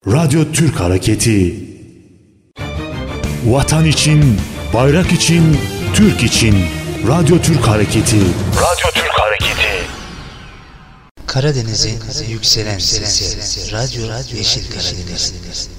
Radyo Türk Hareketi. Vatan için, bayrak için, Türk için. Radyo Türk Hareketi. Radyo Türk Hareketi. Karadeniz'in yükselen sesi. Radyo Yeşil Karadeniz.